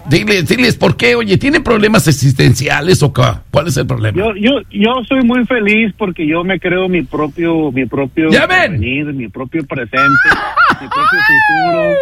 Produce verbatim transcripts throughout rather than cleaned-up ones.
Diles, diles por qué, oye, ¿tienen problemas existenciales o qué? ¿Cuál es el problema? Yo, yo, yo soy muy feliz porque yo me creo mi propio, mi propio venir, mi propio presente, mi propio futuro.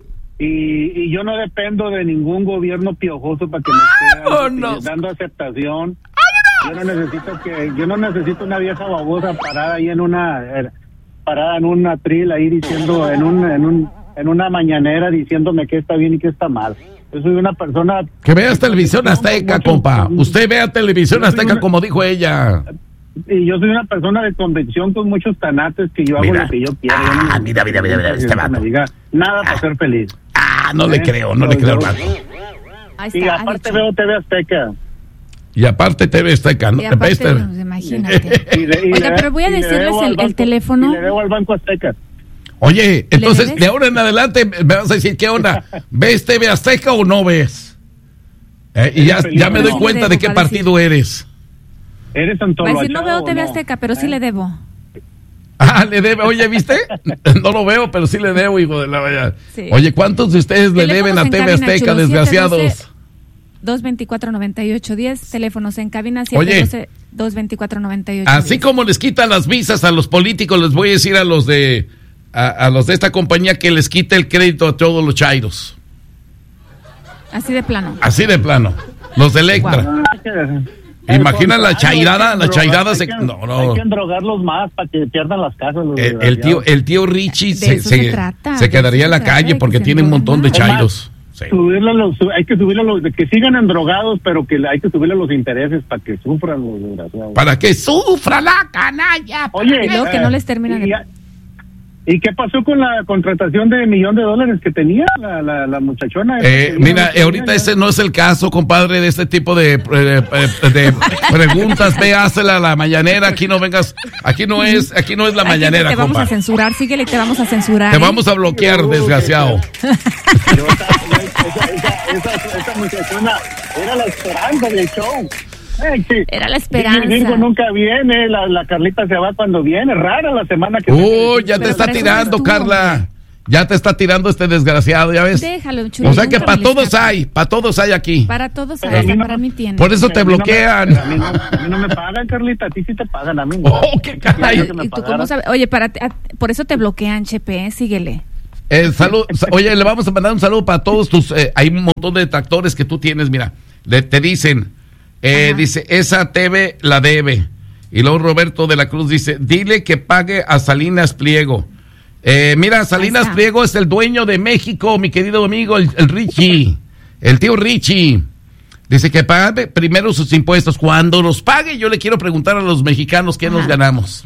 Y, y yo no dependo de ningún gobierno piojoso para que me esté oh, no. dando aceptación. Yo no necesito que, yo no necesito una vieja babosa parada ahí en una, parada en un atril ahí diciendo, en un, en un, en una mañanera diciéndome qué está bien y qué está mal. Yo soy una persona... Que veas televisión azteca, mucho, compa. Usted vea televisión azteca una, como dijo ella. Y yo soy una persona de convicción con muchos tanates que yo mira. hago lo que yo quiero. Ah, no mira, mira, mira, mira, este vato. Me diga nada para ah. ser feliz. Ah, no ¿Eh? le creo, no, no le creo al vato. Y aparte veo T V Azteca. Y aparte T V Azteca, ¿no? Y aparte, pues, imagínate. y de, y Oiga, de, pero voy a decirles el, banco, el teléfono. Y le debo al Banco Azteca. Oye, entonces, de ahora en adelante me vas a decir, ¿qué onda? ¿Ves T V Azteca o no ves? Eh, y ya, ya me doy cuenta de qué partido eres. ¿Eres Antonio? Va a decir, no veo T V Azteca, pero sí le debo. Ah, le debe, oye, ¿viste? No lo veo, pero sí le debo, hijo de la vaya. Sí. Oye, ¿cuántos de ustedes le deben a T V Azteca, desgraciados? dos veinticuatro noventa y ocho diez, teléfonos en cabina siete doce, dos veinticuatro noventa y ocho diez. Así como les quitan las visas a los políticos, les voy a decir a los de a, a los de esta compañía que les quite el crédito a todos los chairos. Así de plano. Así de plano. Los de Electra. Wow. Imagina la chairada, la chairada se... No, no. Hay que endrogarlos más para que pierdan las casas. Los el, el tío el tío Richie se, se, se, trata, se quedaría en la calle porque tiene un montón de chairos. Sí. Subirle los, hay que subirle los, que sigan endrogados, pero que hay que subirle los intereses para que sufran los desgraciados. Para que sufra la canalla. Oye, y luego eh, que no les terminan de... ¿Y qué pasó con la contratación de millón de dólares que tenía la, la, la muchachona? Eh, mira, eh, ahorita ese no es el caso, compadre, de este tipo de, de, de, de preguntas. Ve, hazla a la mañanera. Aquí no vengas, aquí no es, aquí no es la aquí mañanera, te vamos compa. a censurar, síguele, te vamos a censurar. Te ¿eh? vamos a bloquear, desgraciado. Pero esa, esa, esa, esa, esa muchachona era la esperanza del show. Ay, sí. Era la esperanza. Virgo nunca viene, la, la Carlita se va cuando viene, rara la semana que uh, viene. Oh, ya te está tirando, Carla. Ya te está tirando este desgraciado, ¿ya ves? Déjalo, chulo. O sea que para todos hay, para todos hay aquí. Para todos hay, no, para mí tiene. Por eso te bloquean. No me, a, mí no, a mí no me pagan, Carlita, a ti sí te pagan, a mí no. Oh, qué caray. ¿Y tú cómo sabes? Oye, para, a, por eso te bloquean, Chepe, síguele. Eh, salud, oye, le vamos a mandar un saludo para todos tus, eh, hay un montón de detractores que tú tienes, mira, le, te dicen, eh, dice, esa T V la debe. Y luego Roberto de la Cruz dice, dile que pague a Salinas Pliego. Eh, mira, Salinas Pliego es el dueño de México, mi querido amigo, el, el Richie, el tío Richie. Dice que pague primero sus impuestos. Cuando los pague, yo le quiero preguntar a los mexicanos qué Ajá. nos ganamos.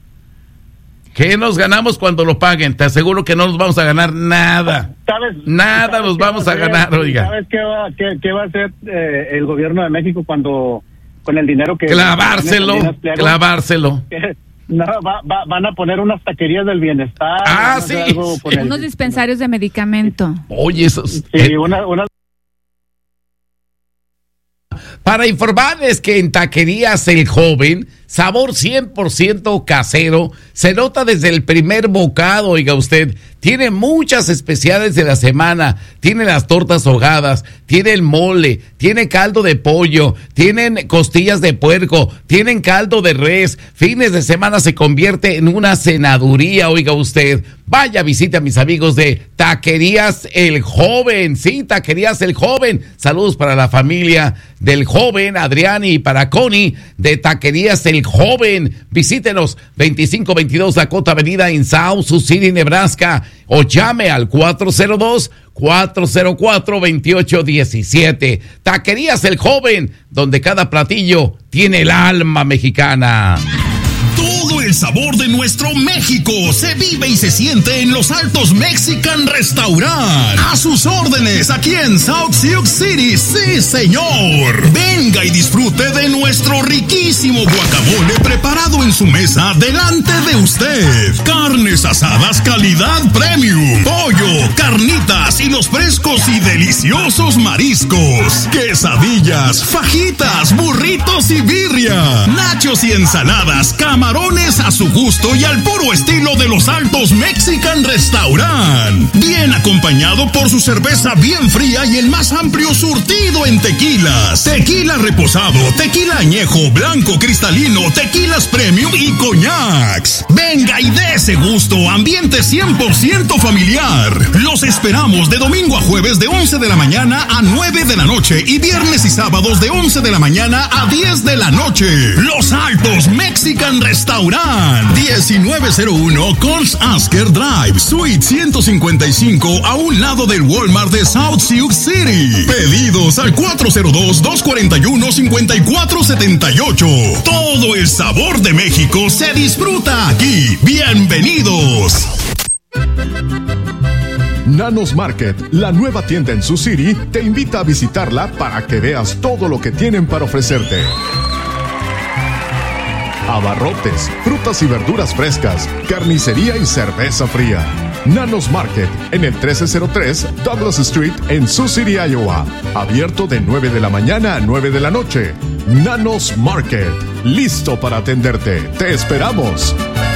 ¿Qué nos ganamos cuando lo paguen? Te aseguro que no nos vamos a ganar nada. ¿Sabes? Nada ¿sabes nos vamos a, a ganar, oiga. ¿Sabes qué va, qué, qué va a hacer eh, el gobierno de México cuando con el dinero que... Clavárselo, clavárselo. No, va, va, van a poner unas taquerías del bienestar. Ah, sí. El... Unos dispensarios de medicamento. Oye, esos... Sí, eh... una... una... Para informarles que en Taquerías El Joven, sabor cien por ciento casero, se nota desde el primer bocado, oiga usted. Tiene muchas especiales de la semana, tiene las tortas ahogadas, tiene el mole, tiene caldo de pollo, tienen costillas de puerco, tienen caldo de res. Fines de semana se convierte en una cenaduría, oiga usted. Vaya, visite a mis amigos de Taquerías El Joven. Sí, Taquerías El Joven. Saludos para la familia del joven Adrián y para Connie de Taquerías El Joven. Visítenos veinticinco veintidós Dakota Avenida en South Sioux City, Nebraska, o llame al cuatro cero dos, cuatro cero cuatro, dos ocho uno siete. Taquerías El Joven, donde cada platillo tiene el alma mexicana. Todo el sabor de nuestro México se vive y se siente en Los Altos Mexican Restaurant. A sus órdenes aquí en South Sioux City, sí señor. Venga y disfrute de nuestro riquísimo guacamole preparado en su mesa delante de usted. Carnes asadas calidad premium, pollo, carnitas y los frescos y deliciosos mariscos. Quesadillas, fajitas, burritos y birria, nachos y ensaladas, camarones a su gusto y al puro estilo de Los Altos Mexican Restaurant. Bien acompañado por su cerveza bien fría y el más amplio surtido en tequilas. Tequila reposado, tequila añejo, blanco cristalino, tequilas premium y coñacs. Venga y dé ese gusto, ambiente cien por ciento familiar. Los esperamos de domingo a jueves de once de la mañana a nueve de la noche y viernes y sábados de once de la mañana a diez de la noche. Los Altos Mexican Restaurant, diecinueve cero uno Coles Asker Drive, Suite ciento cincuenta y cinco, a un lado del Walmart de South Sioux City. Pedidos al cuatro cero dos, dos cuatro uno, cinco cuatro siete ocho. Todo el sabor de México se disfruta aquí. ¡Bienvenidos! Nanos Market, la nueva tienda en Sioux City, te invita a visitarla para que veas todo lo que tienen para ofrecerte. Abarrotes, frutas y verduras frescas, carnicería y cerveza fría. Nanos Market, en el trece cero tres Douglas Street en Sioux City, Iowa. Abierto de nueve de la mañana a nueve de la noche. Nanos Market, listo para atenderte. ¡Te esperamos!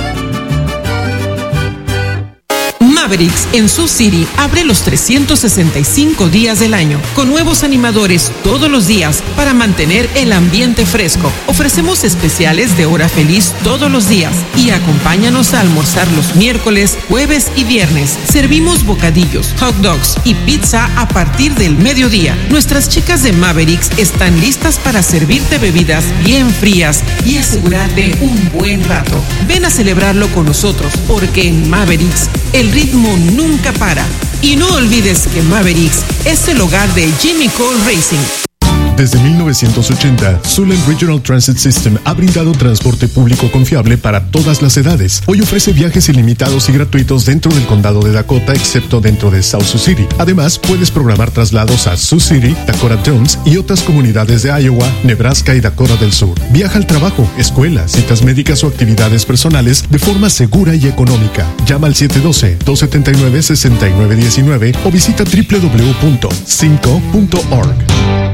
Mavericks en Sioux City abre los trescientos sesenta y cinco días del año, con nuevos animadores todos los días para mantener el ambiente fresco. Ofrecemos especiales de hora feliz todos los días y acompáñanos a almorzar los miércoles, jueves y viernes. Servimos bocadillos, hot dogs y pizza a partir del mediodía. Nuestras chicas de Mavericks están listas para servirte bebidas bien frías y asegurarte un buen rato. Ven a celebrarlo con nosotros, porque en Mavericks el ritmo nunca para. Y no olvides que Mavericks es el hogar de Jimmy Cole Racing. Desde mil novecientos ochenta, Suland Regional Transit System ha brindado transporte público confiable para todas las edades. Hoy ofrece viajes ilimitados y gratuitos dentro del condado de Dakota, excepto dentro de South Sioux City. Además, puedes programar traslados a Sioux City, Dakota Jones y otras comunidades de Iowa, Nebraska y Dakota del Sur. Viaja al trabajo, escuela, citas médicas o actividades personales de forma segura y económica. Llama al siete uno dos, dos siete nueve, seis nueve uno nueve o visita doble u doble u doble u punto cinco punto org.